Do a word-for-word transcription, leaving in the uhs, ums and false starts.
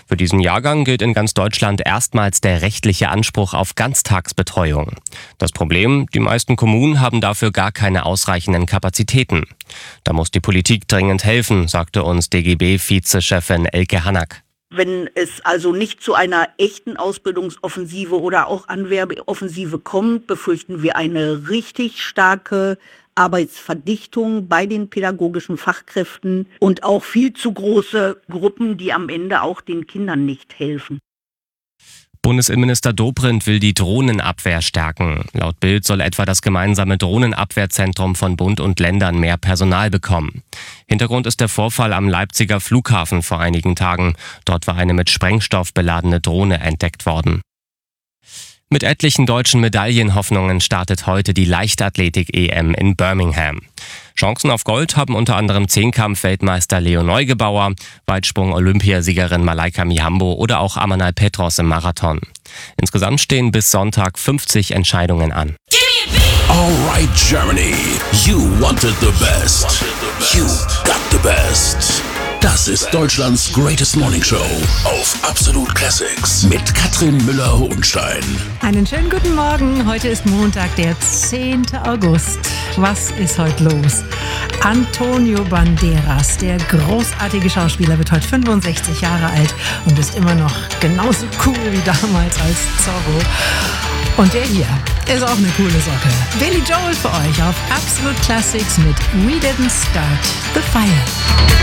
Für diesen Jahrgang gilt in ganz Deutschland erstmals der rechtliche Anspruch auf Ganztagsbetreuung. Das Problem, die meisten Kommunen haben dafür gar keine ausreichenden Kapazitäten. Da muss die Politik dringend helfen, sagte uns D G B-Vizechefin Elke Hanak. Wenn es also nicht zu einer echten Ausbildungsoffensive oder auch Anwerbeoffensive kommt, befürchten wir eine richtig starke Arbeitsverdichtung bei den pädagogischen Fachkräften und auch viel zu große Gruppen, die am Ende auch den Kindern nicht helfen. Bundesinnenminister Dobrindt will die Drohnenabwehr stärken. Laut Bild soll etwa das gemeinsame Drohnenabwehrzentrum von Bund und Ländern mehr Personal bekommen. Hintergrund ist der Vorfall am Leipziger Flughafen vor einigen Tagen. Dort war eine mit Sprengstoff beladene Drohne entdeckt worden. Mit etlichen deutschen Medaillenhoffnungen startet heute die Leichtathletik-E M in Birmingham. Chancen auf Gold haben unter anderem Zehnkampf-Weltmeister Leo Neugebauer, Weitsprung-Olympiasiegerin Malaika Mihambo oder auch Amanal Petros im Marathon. Insgesamt stehen bis Sonntag fünfzig Entscheidungen an. Alright Germany, you wanted the best. You got the best. Das ist Deutschlands Greatest Morning Show auf Absolut Classics mit Katrin Müller-Hohenstein. Einen schönen guten Morgen. Heute ist Montag, der zehnte August. Was ist heute los? Antonio Banderas, der großartige Schauspieler, wird heute fünfundsechzig Jahre alt und ist immer noch genauso cool wie damals als Zorro. Und der hier ist auch eine coole Socke. Billy Joel für euch auf Absolut Classics mit We Didn't Start the Fire.